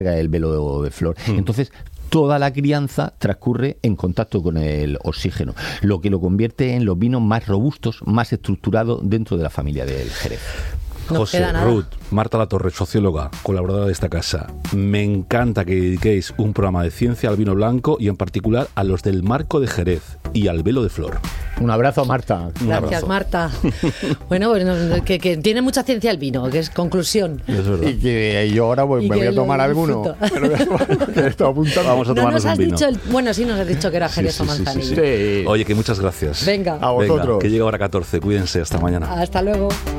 el velo de flor. Entonces, toda la crianza transcurre en contacto con el oxígeno, lo que lo convierte en los vinos más robustos, más estructurados dentro de la familia del Jerez. José, Ruth, Marta Latorre, socióloga, colaboradora de esta casa. Me encanta que dediquéis un programa de ciencia al vino blanco y en particular a los del Marco de Jerez y al velo de flor. Un abrazo, Marta. Gracias, Marta. Bueno, que tiene mucha ciencia el vino, que es conclusión. Es verdad. Y que yo ahora me voy a tomar alguno. Vamos a tomarnos un vino. Bueno, sí nos has dicho que era Jerez o Manzanillo. Sí. Oye, que muchas gracias. Venga. A vosotros. Que llega hora 14. Cuídense. Hasta mañana. Hasta luego.